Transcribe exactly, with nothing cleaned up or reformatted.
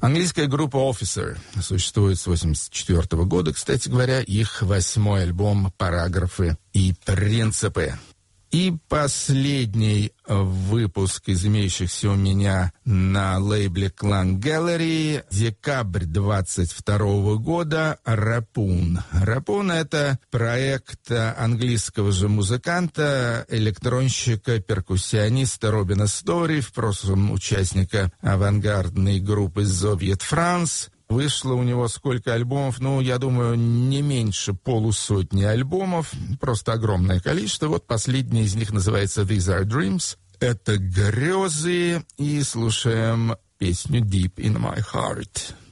Английская группа Officer существует с восемьдесят четвёртого года, кстати говоря, их восьмой альбом «Параграфы и принципы». И последний выпуск из имеющихся у меня на лейбле Clan Gallery, декабрь двадцать второго года, Rapun. Rapun — это проект английского же музыканта, электронщика, перкуссиониста Робина Стори, в прошлом участника авангардной группы Soviet France. Вышло у него сколько альбомов? Ну, я думаю, не меньше полусотни альбомов. Просто огромное количество. Вот последний из них называется «These are Dreams». Это грезы. И слушаем песню «Deep in my heart».